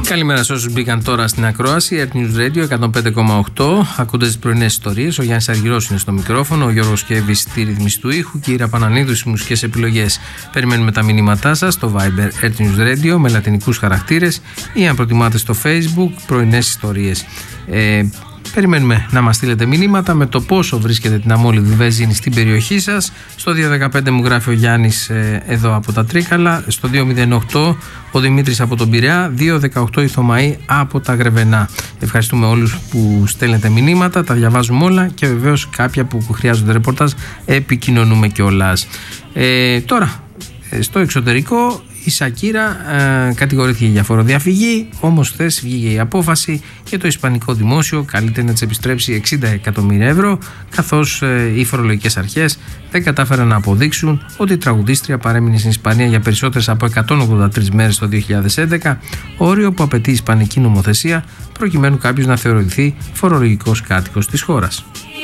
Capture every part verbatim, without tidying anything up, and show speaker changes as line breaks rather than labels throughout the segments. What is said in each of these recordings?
Καλημέρα σε όσους μπήκαν τώρα στην ακρόαση. Earth News Radio εκατόν πέντε κόμμα οκτώ. Ακούτε τις πρωινές ιστορίες. Ο Γιάννης Αργυρός είναι στο μικρόφωνο. Ο Γιώργος Κέβης στη ρύθμιση του ήχου. Και η Ήρα Πανανίδου στις μουσικές επιλογές. Περιμένουμε τα μηνύματά σας στο Viber Earth News Radio με λατινικούς χαρακτήρες ή αν προτιμάτε στο Facebook πρωινές ιστορίες. Ε, Περιμένουμε να μας στείλετε μηνύματα με το πόσο βρίσκεται την αμόλυδη βενζίνη στην περιοχή σας. Στο δύο ένα πέντε μου γράφει ο Γιάννης ε, εδώ από τα Τρίκαλα. Στο δύο μηδέν οκτώ ο Δημήτρης από τον Πειραιά. δύο δεκαοκτώ η Θωμαή από τα Γρεβενά. Ευχαριστούμε όλους που στέλνετε μηνύματα. Τα διαβάζουμε όλα και βεβαίως κάποια που χρειάζονται ρεπορτάζ επικοινωνούμε κιόλας. Ε, τώρα, στο εξωτερικό η Σακύρα ε, κατηγορήθηκε για φοροδιαφυγή, όμως χθες βγήκε η απόφαση και το ισπανικό δημόσιο καλείται να της επιστρέψει εξήντα εκατομμύρια ευρώ, καθώς ε, οι φορολογικές αρχές δεν κατάφεραν να αποδείξουν ότι η τραγουδίστρια παρέμεινε στην Ισπανία για περισσότερες από εκατόν ογδόντα τρεις μέρες το δύο χιλιάδες έντεκα, όριο που απαιτεί η ισπανική νομοθεσία προκειμένου κάποιος να θεωρηθεί φορολογικός κάτοικος της χώρας.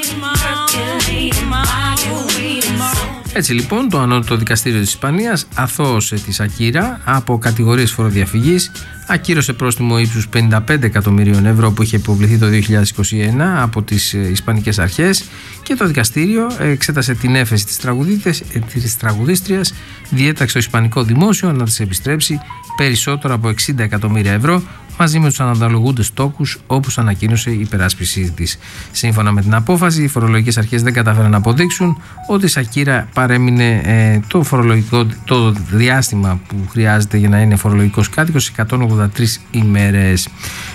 Έτσι λοιπόν, το Ανώτατο Δικαστήριο της Ισπανίας αθώωσε τη Σακύρα από κατηγορίες φοροδιαφυγής, ακύρωσε πρόστιμο ύψους πενήντα πέντε εκατομμυρίων ευρώ που είχε υποβληθεί το δύο χιλιάδες είκοσι ένα από τις Ισπανικές αρχές και το δικαστήριο εξέτασε την έφεση της, της τραγουδίστριας, διέταξε το Ισπανικό Δημόσιο να της επιστρέψει περισσότερο από εξήντα εκατομμύρια ευρώ μαζί με τους αναλογούντες τόκους, όπως ανακοίνωσε η υπεράσπιση της. Σύμφωνα με την απόφαση, οι φορολογικές αρχές δεν κατάφεραν να αποδείξουν ότι η Σακύρα παρέμεινε ε, το, φορολογικό, το διάστημα που χρειάζεται για να είναι φορολογικός κάτοικος εκατόν ογδόντα τρεις ημέρες.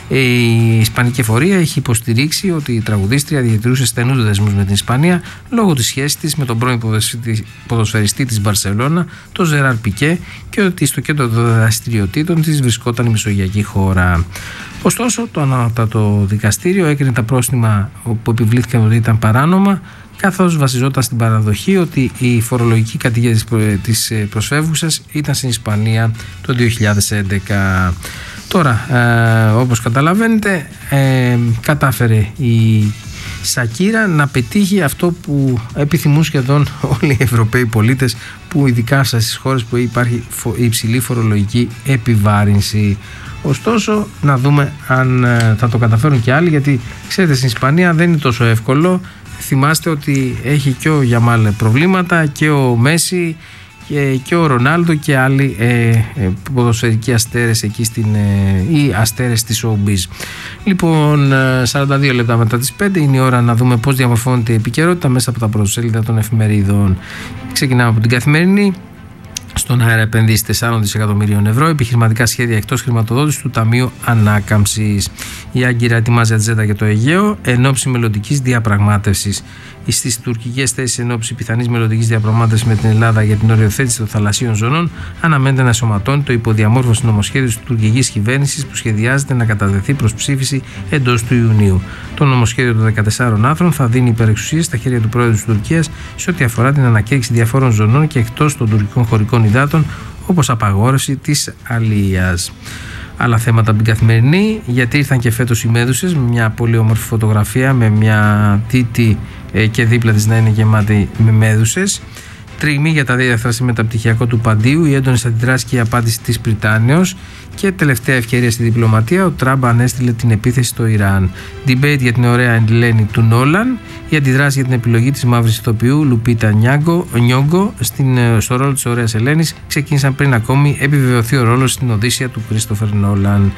Η Ισπανική εφορία έχει υποστηρίξει ότι η τραγουδίστρια διατηρούσε στενούς δεσμούς με την Ισπανία λόγω της σχέσης της με τον πρώην ποδοσφαιριστή της Μπαρσελόνα, τον Ζεράρ Πικέ, και ότι στο κέντρο των δραστηριοτήτων της βρισκόταν η μεσογειακή χώρα. Ωστόσο, το Ανώτατο Δικαστήριο έκρινε τα πρόστιμα που επιβλήθηκαν ότι ήταν παράνομα, καθώς βασιζόταν στην παραδοχή ότι η φορολογική κατοικία της προσφεύγουσας ήταν στην Ισπανία το δύο χιλιάδες έντεκα. Τώρα, ε, όπως καταλαβαίνετε, ε, κατάφερε η Σακύρα να πετύχει αυτό που επιθυμούν σχεδόν όλοι οι Ευρωπαίοι πολίτες, που ειδικά στις χώρες που υπάρχει υψηλή φορολογική επιβάρυνση. Ωστόσο, να δούμε αν ε, θα το καταφέρουν και άλλοι, γιατί ξέρετε, στην Ισπανία δεν είναι τόσο εύκολο. Θυμάστε ότι έχει και ο Γιαμάλ προβλήματα και ο Μέση και, και ο Ρονάλντο και άλλοι ε, ε, ποδοσφαιρικοί αστέρες εκεί στην, ε, ή αστέρες της showbiz. Λοιπόν, σαράντα δύο λεπτά μετά τις πέντε είναι η ώρα να δούμε πώς διαμορφώνεται η επικαιρότητα μέσα από τα πρωτοσέλιδα των εφημερίδων. Ξεκινάμε από την Καθημερινή. Στον αέρα επενδύσει τεσσάρων δισεκατομμυρίων ευρώ, επιχειρηματικά σχέδια εκτός χρηματοδότησης του Ταμείου Ανάκαμψης. Η Άγκυρα ετοιμάζει ατζέντα για το Αιγαίο εν ώψη μελλοντικής διαπραγμάτευσης. Στις τουρκικές θέσεις εν ώψη πιθανής μελλοντικής διαπραγμάτευσης με την Ελλάδα για την οριοθέτηση των θαλασσίων ζωνών, αναμένεται να ενσωματώνει το υποδιαμόρφωση νομοσχέδιο της τουρκικής κυβέρνησης που σχεδιάζεται να καταδεθεί προς ψήφιση εντός του Ιουνίου. Το νομοσχέδιο των δεκατεσσάρων άρθρων θα δίνει υπερεξουσίες στα χέρια του Πρόεδρου της Τουρκίας σε ό,τι αφορά την ανακήρυξη διαφόρων ζωνών και εκτός των τουρκικών χωρικών υδάτων, όπως απαγόρευση της αλίας. Άλλα θέματα από την Καθημερινή, γιατί ήρθαν και φέτος οι Μέδουσες, με μια πολύ όμορφη φωτογραφία με μια τίτη ε, και δίπλα της να είναι γεμάτη με μέδουσες. Τριγμή για τα διαδράση μεταπτυχιακό του Παντίου, οι έντονες αντιδράσεις και η απάντηση της Πριτάνεως. Και τελευταία ευκαιρία στη διπλωματία, ο Τραμπ ανέστειλε την επίθεση στο Ιράν. Debate για την ωραία Ελένη του Νόλαν. Η αντιδράση για την επιλογή της μαύρης ηθοποιού Λουπίτα Νιόγκο στο ρόλο της ωραίας Ελένης ξεκίνησαν πριν ακόμη επιβεβαιωθεί ο ρόλος στην Οδύσσεια του Κρίστοφερ Νόλαν.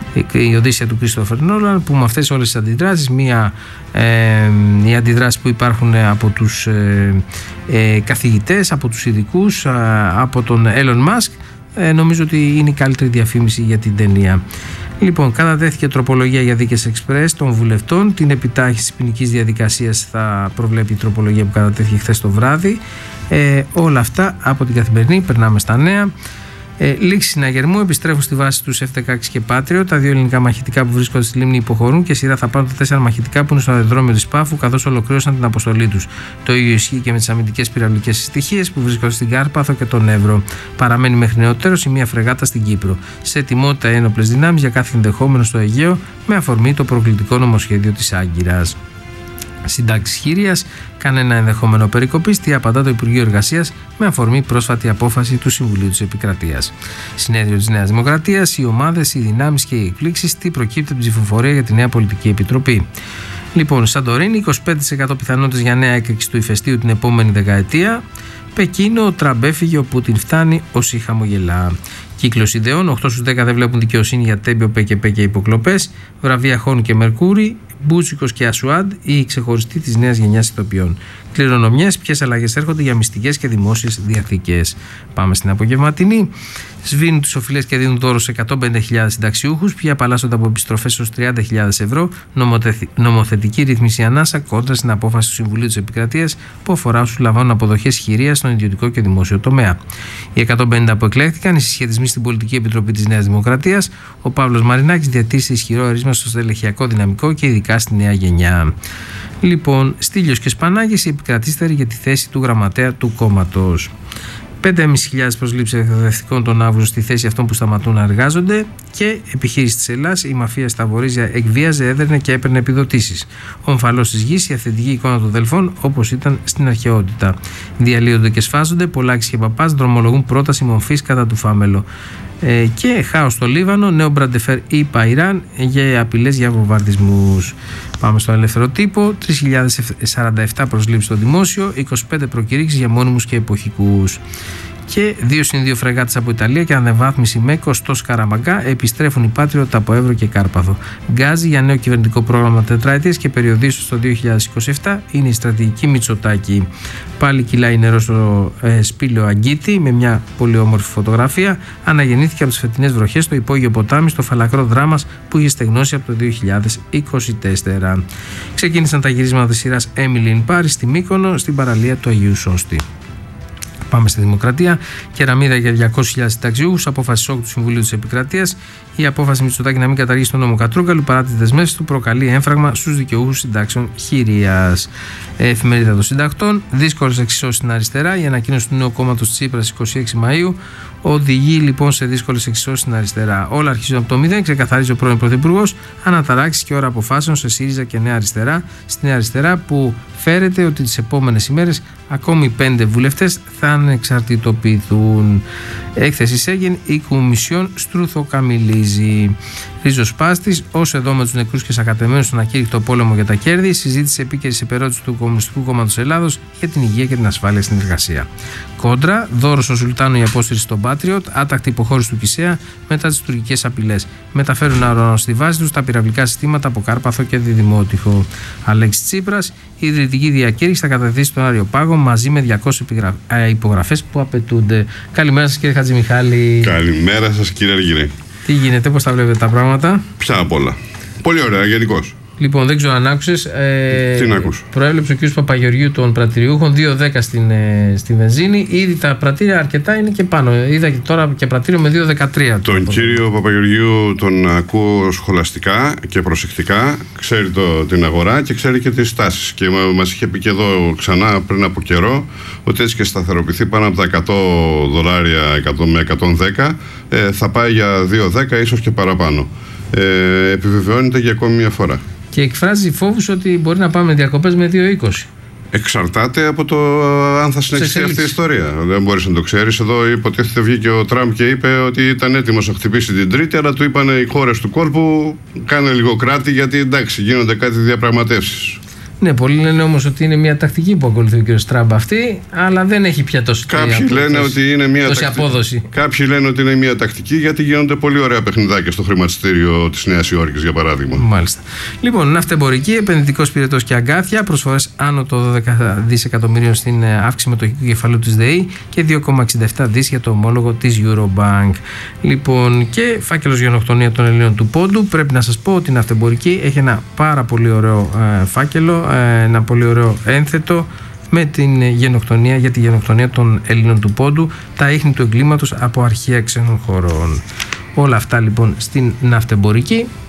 Η Οδύσσεια του Κρίστοφερ Νόλαν, που με αυτές όλες τις αντιδράσεις, μία, ε, οι αντιδράσεις που υπάρχουν από τους ε, ε, καθηγητές, από τους ειδικούς, ε, από τον Elon Musk, Ε, νομίζω ότι είναι η καλύτερη διαφήμιση για την ταινία. Λοιπόν, κατατέθηκε τροπολογία για δίκες εξπρές των βουλευτών. Την επιτάχυνση της ποινικής διαδικασίας θα προβλέπει η τροπολογία που κατατέθηκε χθες το βράδυ. Ε, όλα αυτά από την Καθημερινή. Περνάμε στα νέα. Ε, Λήξη συναγερμού, επιστρέφουν στη βάση τους εφ δεκαέξι και Πάτριο. Τα δύο ελληνικά μαχητικά που βρίσκονται στη λίμνη υποχωρούν και σειρά θα πάρουν τα τέσσερα μαχητικά που είναι στο αεροδρόμιο της Πάφου, καθώς ολοκλήρωσαν την αποστολή τους. Το ίδιο ισχύει και με τις αμυντικές πυραυλικές συστοιχίες που βρίσκονται στην Κάρπαθο και τον Εύρο. Παραμένει μέχρι νεοτέρως η μία φρεγάτα στην Κύπρο. Σε ετοιμότητα ένοπλες δυνάμεις για κάθε ενδεχόμενο στο Αιγαίο, με αφορμή το προκλητικό νομοσχέδιο της Άγκυρας. συντάξεις χείριας, κανένα ενδεχόμενο περικοπής, τι απαντά το Υπουργείο Εργασίας με αφορμή πρόσφατη απόφαση του Συμβουλίου της Επικρατείας. Συνέδριο της Νέας Δημοκρατίας, οι ομάδες, οι δυνάμεις και οι εκπλήξεις, τι προκύπτει από την ψηφοφορία για τη νέα πολιτική επιτροπή. Λοιπόν, Σαντορίνη, είκοσι πέντε τοις εκατό πιθανότητες για νέα έκρηξη του ηφαιστείου την επόμενη δεκαετία. Πεκίνο, ο Τραμπ έφυγε, ο Πούτιν φτάνει, όσοι χαμογελά. Κύκλος ιδεών, οκτώ στους δέκα δεν βλέπουν δικαιοσύνη για τέμπιο, ΠΚΠ και υποκλοπές. Βραβεία Χών και Μερκούρι, Μπούτσικος και Ασουάντ, η ξεχωριστή της νέας γενιάς ηθοποιών. Κληρονομιές, ποιες αλλαγές έρχονται για μυστικές και δημόσιες διαθήκες. Πάμε στην απογευματινή. Σβήνουν τις οφειλές και δίνουν δώρο σε εκατόν πενήντα χιλιάδες συνταξιούχους. Ποιοι απαλλάσσονται από επιστροφές ως τριάντα χιλιάδες ευρώ. Νομοθετη... Νομοθετική ρύθμιση ανάσα κόντρα στην απόφαση του Συμβουλίου της Επικρατείας που αφορά όσους λαμβάνουν αποδοχές χειρίας στον ιδιωτικό και δημόσιο τομέα. Οι εκατόν πενήντα που εκλέχθηκαν, οι συσχετισμοί στην Πολιτική Επιτροπή της Νέας Δημοκρατίας. Ο Παύλος Μαρινάκης διατήρησε ισχυρό ερίσμα στο στελεχειακό δυναμικό και ειδικά στη νέα γενιά. Λοιπόν, Στήλιος και Σπανάκης, οι επικρατήστεροι για τη θέση του γραμματέα του κόμματος. πέντε χιλιάδες πεντακόσιες προσλήψεις εκπαιδευτικών τον Αύγουστο στη θέση αυτών που σταματούν να εργάζονται. Και επιχείρηση της Ελλάς, η μαφία στα Βορίζια εκβίαζε, έδερνε και έπαιρνε επιδοτήσεις. Ο ομφαλός της γης, η αυθεντική εικόνα των Δελφών, όπως ήταν στην αρχαιότητα. Διαλύονται και σφάζονται, Πολάκης και Παπάς δρομολογούν πρόταση μορφής κατά του Φάμελο. Ε, και χάος στο Λίβανο, νέο Μπραντεφέρ είπα Ιράν για απειλές για βομβαρδισμούς. Πάμε στον ελεύθερο τύπο, τρεις χιλιάδες σαράντα επτά προσλήψεις στο δημόσιο, είκοσι πέντε προκηρύξεις για μόνιμους και εποχικούς. Και δύο συν δύο φρεγάτες από Ιταλία και ανεβάθμιση με κοστό Σκαραμαγκά επιστρέφουν οι Πάτριωτ από Εύρο και Κάρπαθο. Γκάζι για νέο κυβερνητικό πρόγραμμα τετραετίας και περιοδίσεως το δύο χιλιάδες είκοσι επτά είναι η στρατηγική Μητσοτάκη. Πάλι κυλάει νερό στο ε, σπήλαιο Αγκίτη με μια πολύ όμορφη φωτογραφία. Αναγεννήθηκε από τις φετινές βροχές στο υπόγειο ποτάμι στο φαλακρό Δράμας που είχε στεγνώσει από το δύο χιλιάδες είκοσι τέσσερα. Ξεκίνησαν τα γυρίσματα της σειράς Emily in Paris στη Μύκονο στην παραλία του Αγίου Σώστη. Πάμε στη Δημοκρατία. Κεραμίδα για διακόσιες χιλιάδες συνταξιούχους. Απόφαση σοκ του Συμβουλίου της Επικρατείας. Η απόφαση Μητσοτάκη να μην καταργήσει τον νόμο Κατρούγκαλου παρά τις δεσμεύσεις του προκαλεί έμφραγμα στους δικαιούχους συντάξεων χειρίας. Εφημερίδα των Συντακτών. Δύσκολες εξισώσεις στην αριστερά. Η ανακοίνωση του νέου κόμματος Τσίπρας εικοστή έκτη Μαΐου οδηγεί λοιπόν σε δύσκολες εξισώσεις στην αριστερά. Όλα αρχίζουν από το μηδέν, ξεκαθαρίζει ο πρώην Πρωθυπουργός. Αναταράξεις και ώρα αποφάσεων σε ΣΥΡΙΖΑ και Νέα Αριστερά. Στην αριστερά που φέρεται ότι τις επόμενες ημέρες ακόμη πέντε βουλευτές θα ανεξαρτητοποιηθούν. Έκθεση Σέγγεν, η Κομισιόν στρουθοκαμιλίζει. Ρίζος Πάστης, όσο εδώ με τους νεκρούς και σακατεμένους στον ακήρυκτο πόλεμο για τα κέρδη, συζήτησε επίκαιρη επερώτηση του Κομμουνιστικού Κόμματος Ελλάδος για την υγεία και την ασφάλεια στην εργασία. Κόντρα, δώρο στο Σουλτάνο η απόσυρση στον Πάτριωτ, άτακτη υποχώρηση του Κισέα μετά τις τουρκικές απειλές. Μεταφέρουν αεροναό στη βάση τους τα πυραυλικά συστήματα από Κάρπαθο και Διδημότυχο. Αλέξης Τσίπρας, η ιδρυτική διακήρυξη θα καταθέσει στον Άριο Πάγο μαζί με διακόσιες υπογραφές που απαιτούνται. Καλημέρα σας κύριε Χατζημιχάλη.
Καλημέρα σας κύριε Αργυρή.
Τι γίνεται, πώς τα βλέπετε τα πράγματα?
Ποια απ' όλα. Πολύ ωραία, γενικώς.
Λοιπόν, δεν ξέρω αν άκουσες. Ε,
Τι να ακούσω.
Προέβλεψε ο κ. Παπαγεωργίου των πρατηριούχων δύο δέκα στην, ε, στη βενζίνη. Ήδη τα πρατήρια αρκετά είναι και πάνω. Είδα και τώρα και πρατήριο με δύο δεκατρία.
Τον κύριο Παπαγεωργίου τον ακούω σχολαστικά και προσεκτικά. Ξέρει το, την αγορά και ξέρει και τις τάσεις. Και μας είχε πει και εδώ ξανά πριν από καιρό ότι έτσι και σταθεροποιηθεί πάνω από τα εκατό δολάρια εκατό με εκατόν δέκα ε, θα πάει για δύο δέκα ίσως και παραπάνω. Ε, επιβεβαιώνεται για ακόμη μια φορά. Και
εκφράζει φόβους ότι μπορεί να πάμε διακοπές με δύο είκοσι.
Εξαρτάται από το αν θα συνεχιστεί αυτή η ιστορία. Δεν μπορείς να το ξέρεις. Εδώ υποτίθεται βγήκε ο Τραμπ και είπε ότι ήταν έτοιμος να χτυπήσει την Τρίτη, αλλά του είπαν οι χώρες του κόλπου κάνε λίγο κράτη γιατί εντάξει γίνονται κάτι διαπραγματεύσεις.
Ναι, πολλοί λένε όμως ότι είναι μια τακτική που ακολουθεί ο κ. Τραμπ αυτή, αλλά δεν έχει πια τόση,
Κάποιοι λένε ότι είναι μια
τόση
τακτική.
απόδοση.
Κάποιοι λένε ότι είναι μια τακτική γιατί γίνονται πολύ ωραία παιχνιδάκια στο χρηματιστήριο της Νέας Υόρκης, για παράδειγμα.
Μάλιστα. Λοιπόν, ναυτεμπορική, επενδυτικός πυρετός και αγκάθια, προσφορές άνω των δώδεκα δισεκατομμυρίων στην αύξηση μετοχικού κεφαλαίου της ΔΕΗ και δύο κόμμα εξήντα επτά δις για το ομόλογο της Eurobank. Λοιπόν, και φάκελος γενοκτονία των Ελλήνων του Πόντου. Πρέπει να σας πω ότι η ναυτεμπορική έχει ένα πάρα πολύ ωραίο ε, φάκελο. Ένα πολύ ωραίο ένθετο με την γενοκτονία, για τη γενοκτονία των Ελλήνων του Πόντου, τα ίχνη του εγκλήματος από αρχεία ξένων χωρών. Όλα αυτά λοιπόν στην ναυτεμπορική.